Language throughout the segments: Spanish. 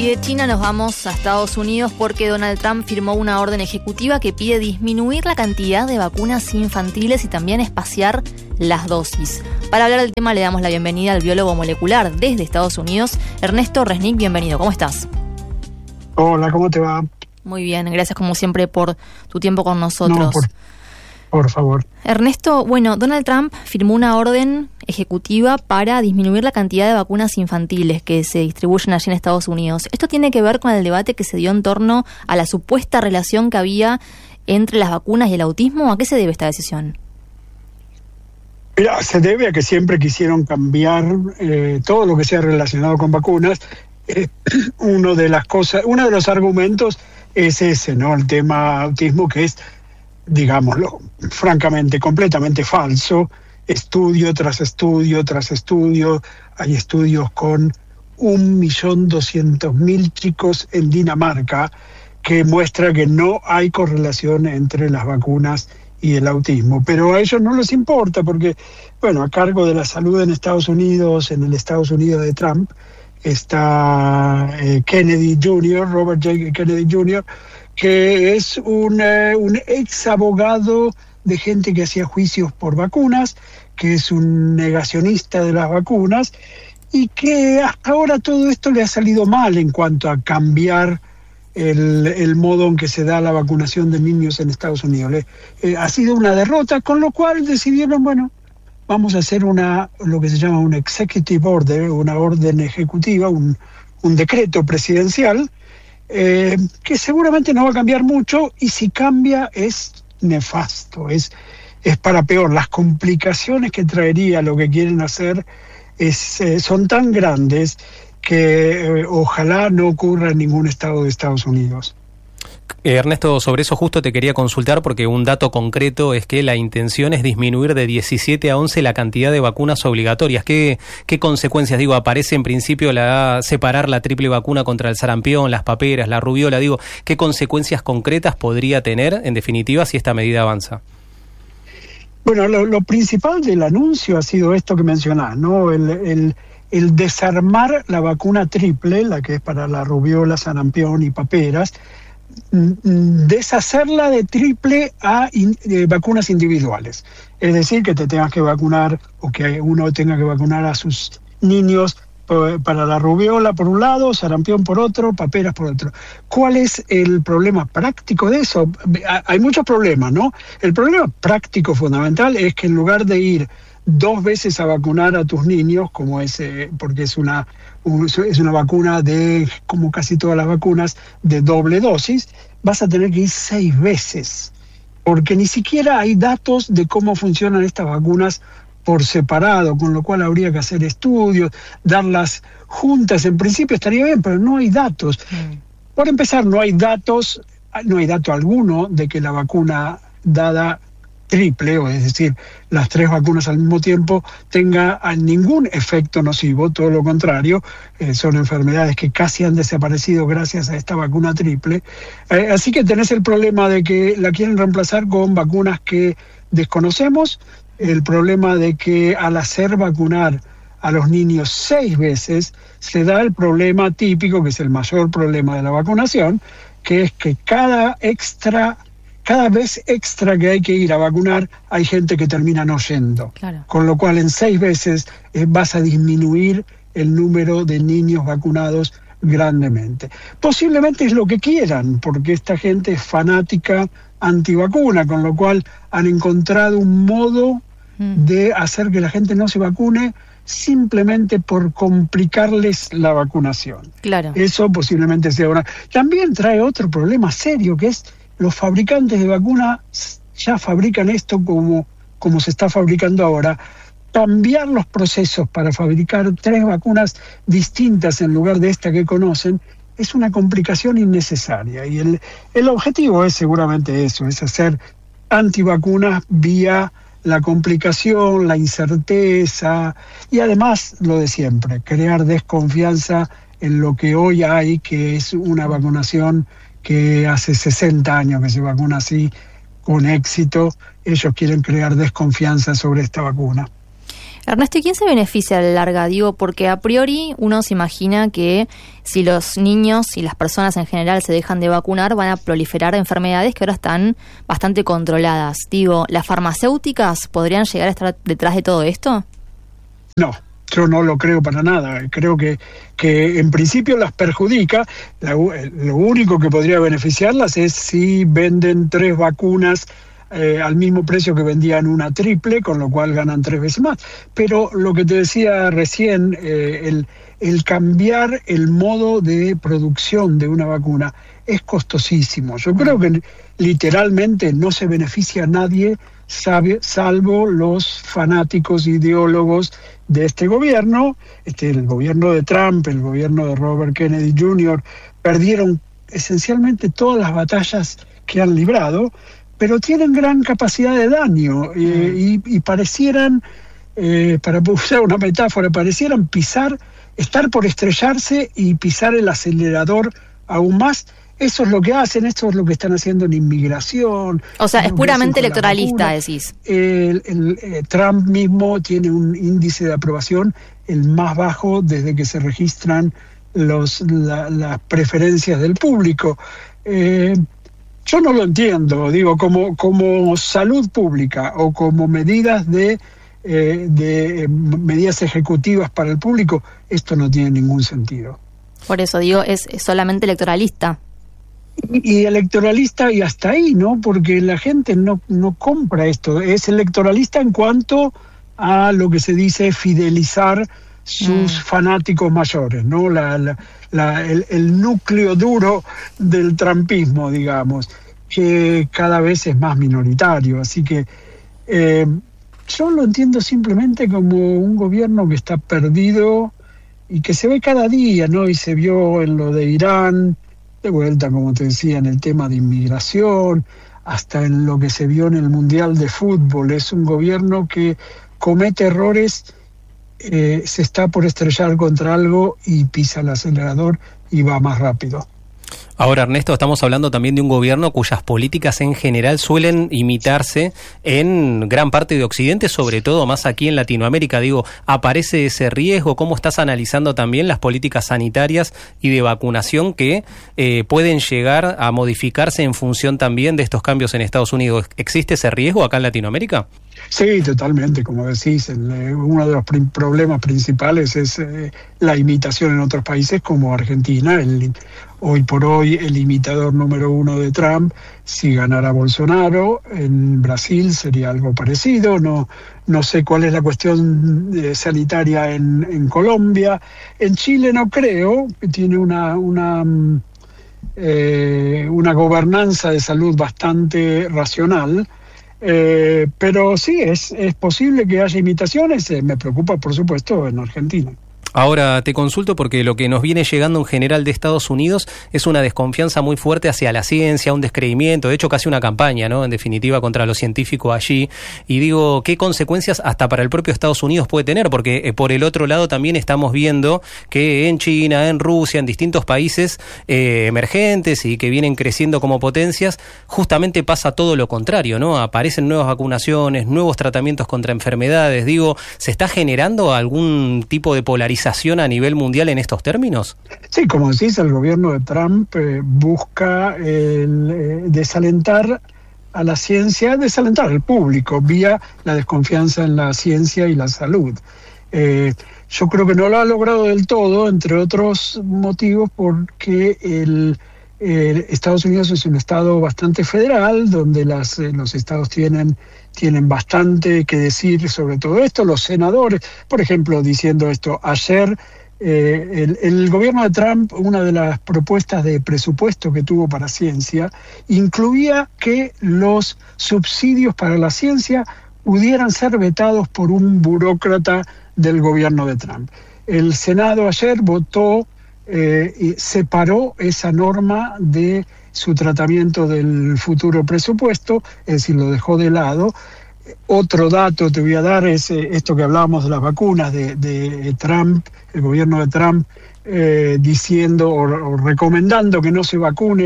Y de China nos vamos a Estados Unidos porque Donald Trump firmó una orden ejecutiva que pide disminuir la cantidad de vacunas infantiles y también espaciar las dosis. Para hablar del tema le damos la bienvenida al biólogo molecular desde Estados Unidos, Ernesto Resnick. Bienvenido, ¿cómo estás? Hola, ¿cómo te va? Muy bien, gracias como siempre por tu tiempo con nosotros. No, por favor. Ernesto, bueno, Donald Trump firmó una orden ejecutiva para disminuir la cantidad de vacunas infantiles que se distribuyen allí en Estados Unidos. ¿Esto tiene que ver con el debate que se dio en torno a la supuesta relación que había entre las vacunas y el autismo? ¿A qué se debe esta decisión? Mira, se debe a que siempre quisieron cambiar todo lo que sea relacionado con vacunas. Uno de los argumentos es ese, ¿no? El tema autismo, que es, digámoslo, francamente, completamente falso. Estudio tras estudio tras estudio. Hay estudios con 1.200.000 chicos en Dinamarca que muestra que no hay correlación entre las vacunas y el autismo. Pero a ellos no les importa porque, bueno, a cargo de la salud en Estados Unidos, en el Estados Unidos de Trump, está Kennedy Jr., Robert J. Kennedy Jr., que es un ex abogado de gente que hacía juicios por vacunas, que es un negacionista de las vacunas y que hasta ahora todo esto le ha salido mal en cuanto a cambiar el modo en que se da la vacunación de niños en Estados Unidos. Ha sido una derrota, con lo cual decidieron, bueno, vamos a hacer lo que se llama un executive order, una orden ejecutiva, un decreto presidencial, que seguramente no va a cambiar mucho, y si cambia es nefasto, es para peor. Las complicaciones que traería lo que quieren hacer son tan grandes que ojalá no ocurra en ningún estado de Estados Unidos. Ernesto, sobre eso justo te quería consultar porque un dato concreto es que la intención es disminuir de 17 a 11 la cantidad de vacunas obligatorias. ¿Qué consecuencias? Aparece en principio separar la triple vacuna contra el sarampión, las paperas, la rubiola. ¿Qué consecuencias concretas podría tener, en definitiva, si esta medida avanza? Bueno, lo principal del anuncio ha sido esto que mencionás, ¿no? El desarmar la vacuna triple, la que es para la rubiola, sarampión y paperas, deshacerla de triple a vacunas individuales. Es decir, que te tengas que vacunar o que uno tenga que vacunar a sus niños para la rubiola por un lado, sarampión por otro, paperas por otro. ¿Cuál es el problema práctico de eso? Hay muchos problemas, ¿no? El problema práctico fundamental es que en lugar de ir 2 veces a vacunar a tus niños, como porque es una vacuna como casi todas las vacunas, de doble dosis, vas a tener que ir 6 veces, porque ni siquiera hay datos de cómo funcionan estas vacunas por separado, con lo cual habría que hacer estudios, darlas juntas. En principio estaría bien, pero no hay datos. Por empezar, no hay dato alguno de que la vacuna dada triple, o es decir, las 3 vacunas al mismo tiempo, tenga ningún efecto nocivo, todo lo contrario. Son enfermedades que casi han desaparecido gracias a esta vacuna triple. Así que tenés el problema de que la quieren reemplazar con vacunas que desconocemos, el problema de que al hacer vacunar a los niños 6 veces, se da el problema típico, que es el mayor problema de la vacunación, que es que cada vez extra que hay que ir a vacunar, hay gente que termina no yendo. Claro. Con lo cual en 6 veces vas a disminuir el número de niños vacunados grandemente. Posiblemente es lo que quieran, porque esta gente es fanática antivacuna, con lo cual han encontrado un modo de hacer que la gente no se vacune simplemente por complicarles la vacunación. Claro. Eso posiblemente sea una. También trae otro problema serio, que es los fabricantes de vacunas ya fabrican esto como se está fabricando ahora. Cambiar los procesos para fabricar 3 vacunas distintas en lugar de esta que conocen es una complicación innecesaria. Y el objetivo es seguramente eso, es hacer antivacunas vía la complicación, la incerteza y además lo de siempre, crear desconfianza en lo que hoy hay, que es una vacunación que hace 60 años que se vacuna así con éxito. Ellos quieren crear desconfianza sobre esta vacuna. Ernesto, ¿y quién se beneficia a la larga? Digo, porque a priori uno se imagina que si los niños y las personas en general se dejan de vacunar, van a proliferar enfermedades que ahora están bastante controladas. Digo, ¿las farmacéuticas podrían llegar a estar detrás de todo esto? No, yo no lo creo para nada. Creo que en principio las perjudica. Lo único que podría beneficiarlas es si venden 3 vacunas al mismo precio que vendían una triple, con lo cual ganan 3 veces más. Pero lo que te decía recién, el cambiar el modo de producción de una vacuna es costosísimo. Yo creo que literalmente no se beneficia a nadie, salvo los fanáticos ideólogos de este gobierno. El gobierno de Trump, el gobierno de Robert Kennedy Jr. perdieron esencialmente todas las batallas que han librado, pero tienen gran capacidad de daño y parecieran, para usar una metáfora, parecieran estar por estrellarse y pisar el acelerador aún más. Eso es lo que hacen, eso es lo que están haciendo en inmigración. O sea, es puramente electoralista, decís. Trump mismo tiene un índice de aprobación el más bajo desde que se registran las preferencias del público. Yo no lo entiendo, digo, como salud pública o como medidas de medidas ejecutivas para el público, esto no tiene ningún sentido. Por eso digo, es solamente electoralista. Y electoralista y hasta ahí, ¿no? Porque la gente no compra esto. Es electoralista en cuanto a lo que se dice fidelizar sus fanáticos mayores, ¿no? El núcleo duro del trumpismo, digamos, que cada vez es más minoritario. Así que yo lo entiendo simplemente como un gobierno que está perdido y que se ve cada día, ¿no? Y se vio en lo de Irán, de vuelta, como te decía, en el tema de inmigración, hasta en lo que se vio en el Mundial de Fútbol. Es un gobierno que comete errores, se está por estrellar contra algo y pisa el acelerador y va más rápido. Ahora, Ernesto, estamos hablando también de un gobierno cuyas políticas en general suelen imitarse en gran parte de Occidente, sobre todo más aquí en Latinoamérica. Digo, ¿aparece ese riesgo? ¿Cómo estás analizando también las políticas sanitarias y de vacunación que pueden llegar a modificarse en función también de estos cambios en Estados Unidos? ¿Existe ese riesgo acá en Latinoamérica? Sí, totalmente, como decís, uno de los problemas principales es la imitación en otros países como Argentina. Hoy por hoy el imitador número 1 de Trump, si ganara Bolsonaro, en Brasil sería algo parecido. No sé cuál es la cuestión sanitaria en Colombia. En Chile no creo, que tiene una gobernanza de salud bastante racional. Pero sí, es posible que haya imitaciones. Me preocupa, por supuesto, en Argentina. Ahora te consulto porque lo que nos viene llegando en general de Estados Unidos es una desconfianza muy fuerte hacia la ciencia, un descreimiento, de hecho casi una campaña, ¿no? En definitiva, contra lo científico allí. Y digo, ¿qué consecuencias hasta para el propio Estados Unidos puede tener? Porque por el otro lado también estamos viendo que en China, en Rusia, en distintos países emergentes y que vienen creciendo como potencias, justamente pasa todo lo contrario, ¿no? Aparecen nuevas vacunaciones, nuevos tratamientos contra enfermedades. Digo, ¿se está generando algún tipo de polarización a nivel mundial en estos términos? Sí, como decís, el gobierno de Trump busca desalentar a la ciencia, desalentar al público vía la desconfianza en la ciencia y la salud. Yo creo que no lo ha logrado del todo, entre otros motivos, porque Estados Unidos es un estado bastante federal, donde los estados tienen bastante que decir sobre todo esto. Los senadores, por ejemplo, diciendo esto, ayer el gobierno de Trump, una de las propuestas de presupuesto que tuvo para ciencia, incluía que los subsidios para la ciencia pudieran ser vetados por un burócrata del gobierno de Trump. El Senado ayer votó, separó esa norma de su tratamiento del futuro presupuesto, es decir, lo dejó de lado. Otro dato te voy a dar es esto que hablábamos de las vacunas de Trump, el gobierno de Trump diciendo o recomendando que no se vacune.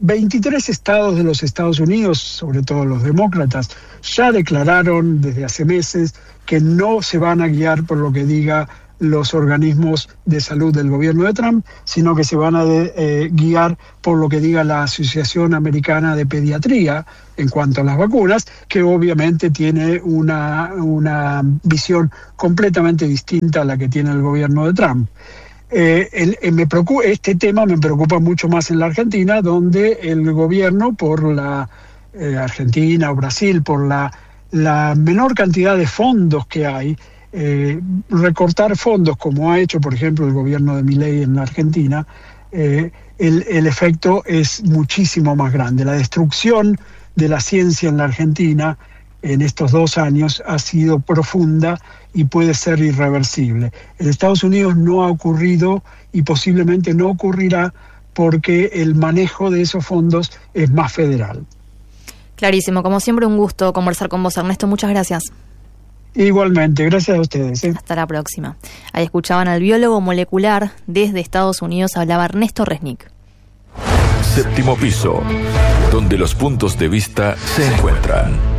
23 estados de los Estados Unidos, sobre todo los demócratas, ya declararon desde hace meses que no se van a guiar por lo que diga los organismos de salud del gobierno de Trump, sino que se van a guiar por lo que diga la Asociación Americana de Pediatría en cuanto a las vacunas, que obviamente tiene una visión completamente distinta a la que tiene el gobierno de Trump. Este tema me preocupa mucho más en la Argentina, donde el gobierno, por la Argentina o Brasil, por la menor cantidad de fondos que hay, recortar fondos, como ha hecho, por ejemplo, el gobierno de Milei en la Argentina, el efecto es muchísimo más grande. La destrucción de la ciencia en la Argentina en estos 2 años ha sido profunda y puede ser irreversible. En Estados Unidos no ha ocurrido y posiblemente no ocurrirá porque el manejo de esos fondos es más federal. Clarísimo, como siempre un gusto conversar con vos, Ernesto, muchas gracias. Igualmente, gracias a ustedes. Hasta la próxima. Ahí escuchaban al biólogo molecular desde Estados Unidos, hablaba Ernesto Resnick. Séptimo piso, donde los puntos de vista se encuentran.